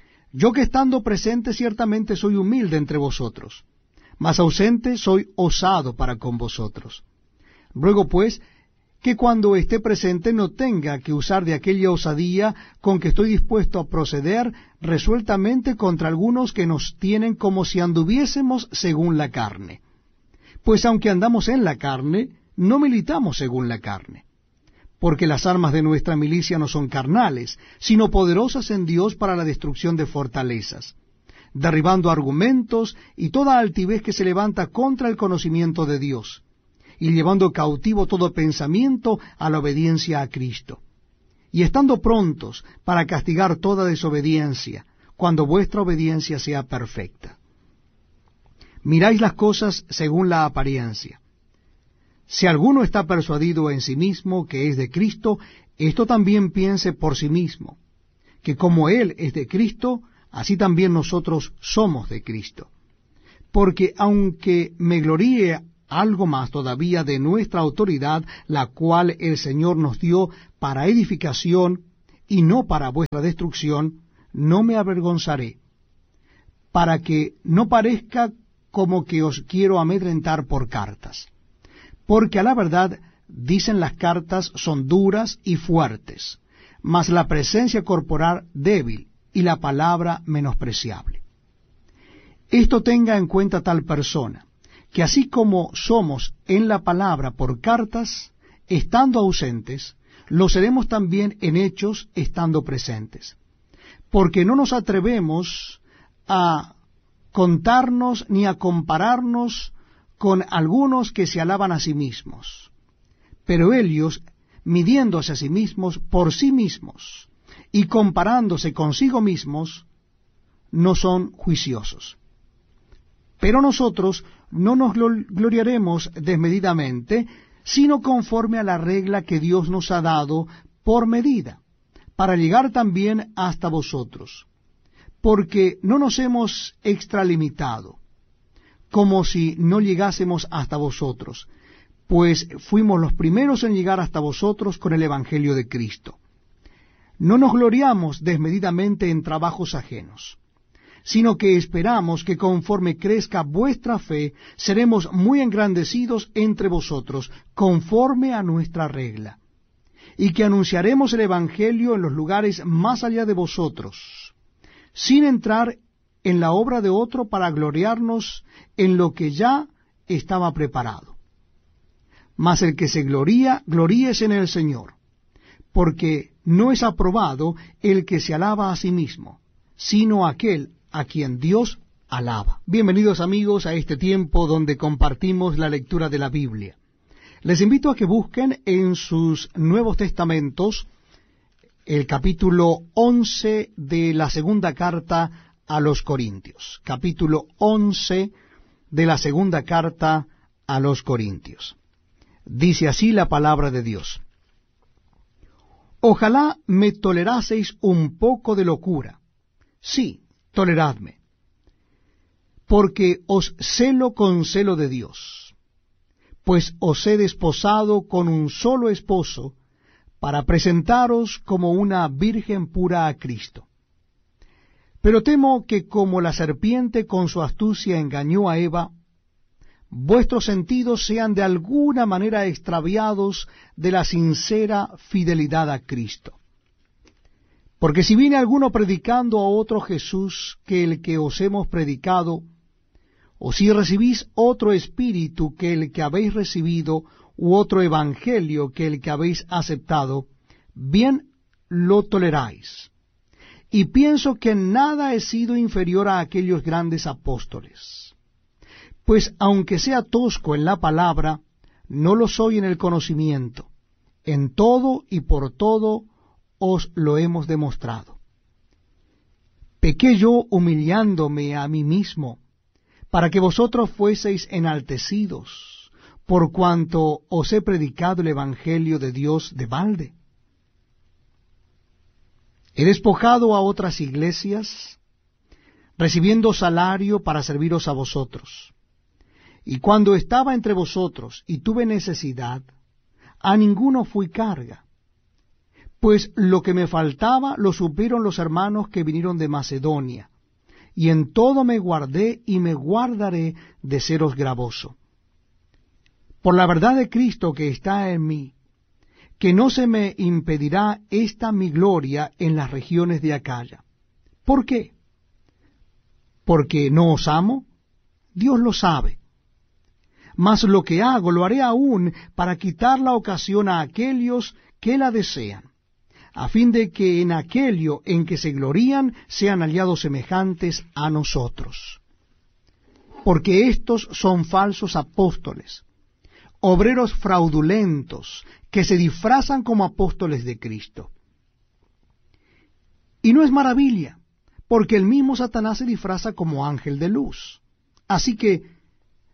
yo que estando presente ciertamente soy humilde entre vosotros, mas ausente soy osado para con vosotros. Ruego pues que cuando esté presente no tenga que usar de aquella osadía con que estoy dispuesto a proceder resueltamente contra algunos que nos tienen como si anduviésemos según la carne. Pues aunque andamos en la carne, no militamos según la carne. Porque las armas de nuestra milicia no son carnales, sino poderosas en Dios para la destrucción de fortalezas, derribando argumentos y toda altivez que se levanta contra el conocimiento de Dios, y llevando cautivo todo pensamiento a la obediencia a Cristo, y estando prontos para castigar toda desobediencia, cuando vuestra obediencia sea perfecta. Miráis las cosas según la apariencia. Si alguno está persuadido en sí mismo que es de Cristo, esto también piense por sí mismo, que como Él es de Cristo, así también nosotros somos de Cristo. Porque aunque me gloríe algo más todavía de nuestra autoridad, la cual el Señor nos dio para edificación y no para vuestra destrucción, no me avergonzaré, para que no parezca como que os quiero amedrentar por cartas. Porque a la verdad, dicen las cartas, son duras y fuertes, mas la presencia corporal débil y la palabra menospreciable. Esto tenga en cuenta tal persona, que así como somos en la palabra por cartas, estando ausentes, lo seremos también en hechos, estando presentes. Porque no nos atrevemos a contarnos ni a compararnos con algunos que se alaban a sí mismos. Pero ellos, midiéndose a sí mismos por sí mismos y comparándose consigo mismos, no son juiciosos. Pero nosotros no nos gloriaremos desmedidamente, sino conforme a la regla que Dios nos ha dado por medida, para llegar también hasta vosotros. Porque no nos hemos extralimitado, como si no llegásemos hasta vosotros, pues fuimos los primeros en llegar hasta vosotros con el Evangelio de Cristo. No nos gloriamos desmedidamente en trabajos ajenos, sino que esperamos que conforme crezca vuestra fe, seremos muy engrandecidos entre vosotros, conforme a nuestra regla, y que anunciaremos el Evangelio en los lugares más allá de vosotros, sin entrar en la obra de otro para gloriarnos en lo que ya estaba preparado. Mas el que se gloría, gloríese en el Señor, porque no es aprobado el que se alaba a sí mismo, sino aquel a quien Dios alaba. Bienvenidos amigos a este tiempo donde compartimos la lectura de la Biblia. Les invito a que busquen en sus Nuevos Testamentos el capítulo once de la segunda carta a los Corintios. Capítulo once de la segunda carta a los Corintios. Dice así la palabra de Dios. Ojalá me toleraseis un poco de locura. Sí, toleradme, porque os celo con celo de Dios, pues os he desposado con un solo esposo, para presentaros como una virgen pura a Cristo. Pero temo que como la serpiente con su astucia engañó a Eva, vuestros sentidos sean de alguna manera extraviados de la sincera fidelidad a Cristo. Porque si viene alguno predicando a otro Jesús que el que os hemos predicado, o si recibís otro espíritu que el que habéis recibido, u otro evangelio que el que habéis aceptado, bien lo toleráis. Y pienso que en nada he sido inferior a aquellos grandes apóstoles. Pues aunque sea tosco en la palabra, no lo soy en el conocimiento. En todo y por todo os lo hemos demostrado. Pequé yo humillándome a mí mismo, para que vosotros fueseis enaltecidos, por cuanto os he predicado el Evangelio de Dios de balde. He despojado a otras iglesias, recibiendo salario para serviros a vosotros. Y cuando estaba entre vosotros y tuve necesidad, a ninguno fui carga. Pues lo que me faltaba lo supieron los hermanos que vinieron de Macedonia, y en todo me guardé y me guardaré de seros gravoso. Por la verdad de Cristo que está en mí, que no se me impedirá esta mi gloria en las regiones de Acaya. ¿Por qué? ¿Porque no os amo? Dios lo sabe. Mas lo que hago lo haré aún para quitar la ocasión a aquellos que la desean, a fin de que en aquello en que se glorían sean aliados semejantes a nosotros. Porque estos son falsos apóstoles, obreros fraudulentos, que se disfrazan como apóstoles de Cristo. Y no es maravilla, porque el mismo Satanás se disfraza como ángel de luz. Así que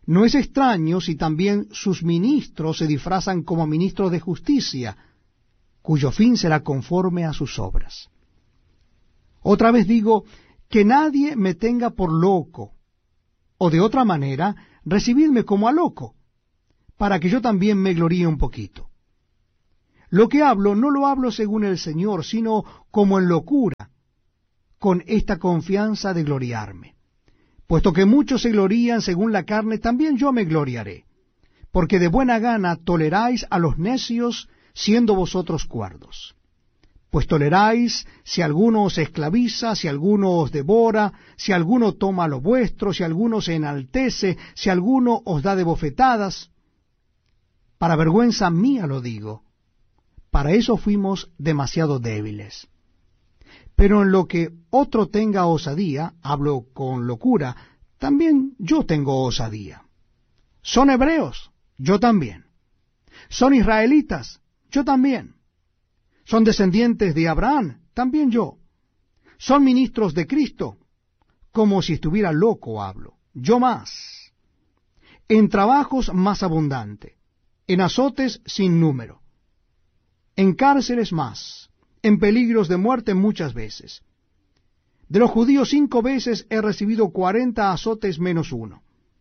No es extraño si también sus ministros se disfrazan como ministros de justicia, cuyo fin será conforme a sus obras. Otra vez digo, que nadie me tenga por loco, o de otra manera, recibidme como a loco, para que yo también me gloríe un poquito. Lo que hablo no lo hablo según el Señor, sino como en locura, con esta confianza de gloriarme. Puesto que muchos se glorían según la carne, también yo me gloriaré, porque de buena gana toleráis a los necios, siendo vosotros cuerdos. Pues toleráis si alguno os esclaviza, si alguno os devora, si alguno toma lo vuestro, si alguno se enaltece, si alguno os da de bofetadas. Para vergüenza mía lo digo, para eso fuimos demasiado débiles. Pero en lo que otro tenga osadía, hablo con locura, también yo tengo osadía. ¿Son hebreos? Yo también. ¿Son israelitas? Yo también. ¿Son descendientes de Abraham? También yo. ¿Son ministros de Cristo? Como si estuviera loco hablo. Yo más. En trabajos más abundante. En azotes sin número. En cárceles más. En peligros de muerte muchas veces. De los judíos cinco veces he recibido cuarenta azotes menos uno.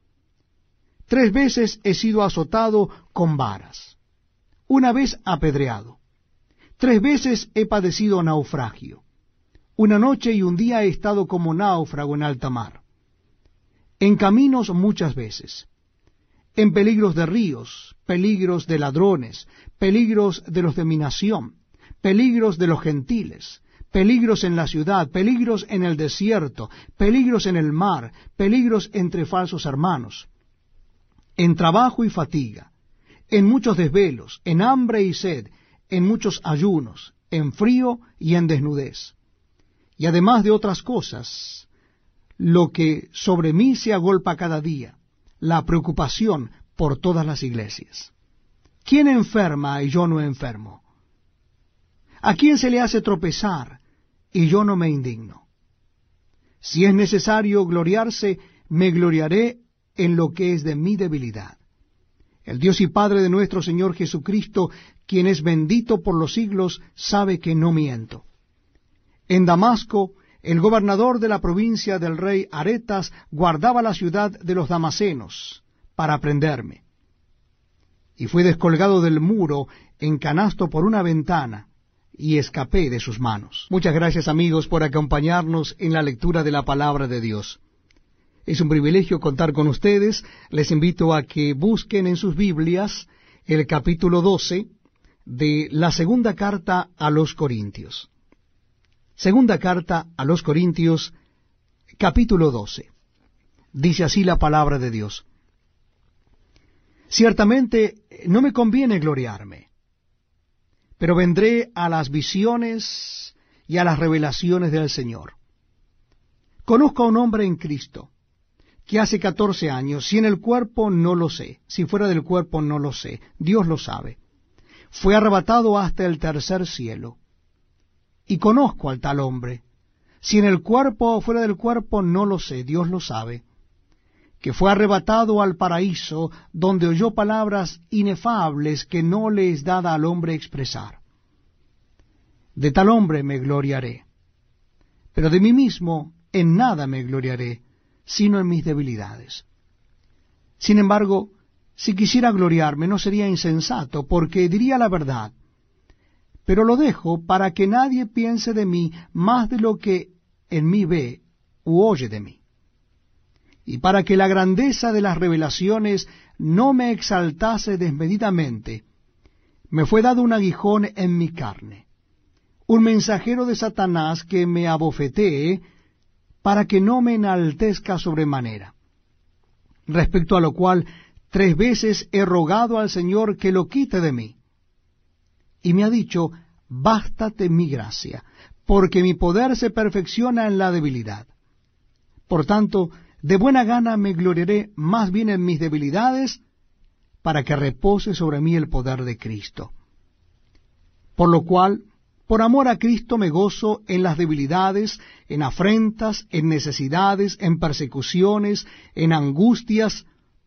Tres veces he sido azotado con varas. Una vez apedreado. Tres veces he padecido naufragio. Una noche y un día he estado como náufrago en alta mar. En caminos muchas veces. En peligros de ríos, peligros de ladrones, peligros de los de mi nación, peligros de los gentiles, peligros en la ciudad, peligros en el desierto, peligros en el mar, peligros entre falsos hermanos. En trabajo y fatiga, en muchos desvelos, en hambre y sed, en muchos ayunos, en frío y en desnudez. Y además de otras cosas, lo que sobre mí se agolpa cada día, la preocupación por todas las iglesias. ¿Quién enferma y yo no enfermo? ¿A quién se le hace tropezar y yo no me indigno? Si es necesario gloriarse, me gloriaré en lo que es de mi debilidad. El Dios y Padre de nuestro Señor Jesucristo, quien es bendito por los siglos, sabe que no miento. En Damasco, el gobernador de la provincia del rey Aretas guardaba la ciudad de los damasenos para prenderme. Y fui descolgado del muro en canasto por una ventana, y escapé de sus manos. Muchas gracias, amigos, por acompañarnos en la lectura de la palabra de Dios. Es un privilegio contar con ustedes. Les invito a que busquen en sus Biblias el capítulo doce de la segunda carta a los Corintios. Segunda carta a los Corintios, capítulo doce. Dice así la palabra de Dios. Ciertamente no me conviene gloriarme, pero vendré a las visiones y a las revelaciones del Señor. Conozco a un hombre en Cristo, que hace catorce años, si en el cuerpo no lo sé, si fuera del cuerpo no lo sé, Dios lo sabe, fue arrebatado hasta el tercer cielo. Y conozco al tal hombre, si en el cuerpo o fuera del cuerpo no lo sé, Dios lo sabe, que fue arrebatado al paraíso, donde oyó palabras inefables que no le es dada al hombre expresar. De tal hombre me gloriaré, pero de mí mismo en nada me gloriaré, sino en mis debilidades. Sin embargo, si quisiera gloriarme no sería insensato, porque diría la verdad, pero lo dejo para que nadie piense de mí más de lo que en mí ve u oye de mí. Y para que la grandeza de las revelaciones no me exaltase desmedidamente, me fue dado un aguijón en mi carne, un mensajero de Satanás que me abofetee, para que no me enaltezca sobremanera. Respecto a lo cual, tres veces he rogado al Señor que lo quite de mí. Y me ha dicho, bástate mi gracia, porque mi poder se perfecciona en la debilidad. Por tanto, de buena gana me gloriaré más bien en mis debilidades, para que repose sobre mí el poder de Cristo. Por lo cual, por amor a Cristo me gozo en las debilidades, en afrentas, en necesidades, en persecuciones, en angustias,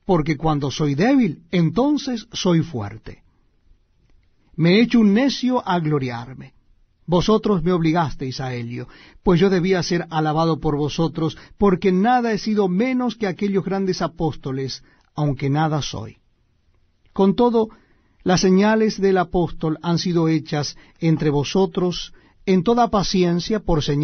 porque cuando soy débil, entonces soy fuerte. Me he hecho un necio a gloriarme. Vosotros me obligasteis a ello, pues yo debía ser alabado por vosotros, porque nada he sido menos que aquellos grandes apóstoles, aunque nada soy. Con todo, las señales del apóstol han sido hechas entre vosotros en toda paciencia por señal